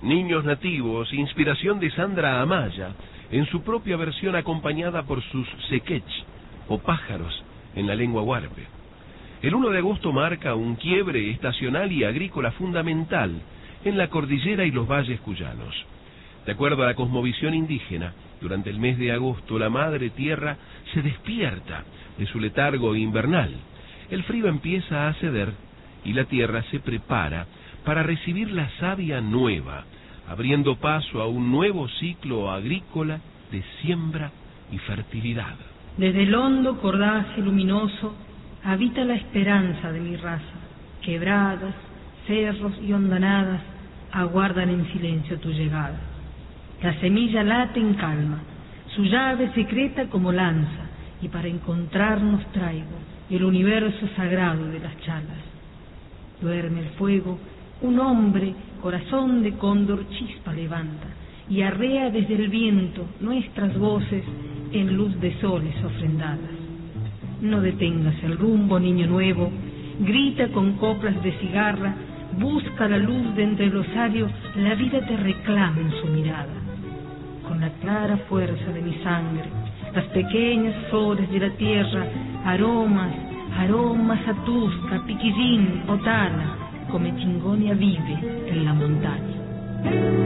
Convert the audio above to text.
Niños nativos, inspiración de Sandra Amaya, en su propia versión acompañada por sus sequech, o pájaros, en la lengua huarpe. El 1 de agosto marca un quiebre estacional y agrícola fundamental en la cordillera y los valles cuyanos. De acuerdo a la cosmovisión indígena, durante el mes de agosto la madre tierra se despierta de su letargo invernal. El frío empieza a ceder y la tierra se prepara para recibir la savia nueva, abriendo paso a un nuevo ciclo agrícola de siembra y fertilidad. Desde el hondo cordaje luminoso habita la esperanza de mi raza. Quebradas, cerros y hondanadas aguardan en silencio tu llegada. La semilla late en calma, su llave secreta como lanza, y para encontrarnos traigo el universo sagrado de las chalas. Duerme el fuego, un hombre, corazón de cóndor chispa levanta, y arrea desde el viento nuestras voces en luz de soles ofrendadas. No detengas el rumbo, niño nuevo, grita con coplas de cigarra, busca la luz de entre el osario, la vida te reclama en su mirada. Con la clara fuerza de mi sangre, las pequeñas flores de la tierra, aromas, atusca, piquillín, otana, come chingonia vive en la montaña.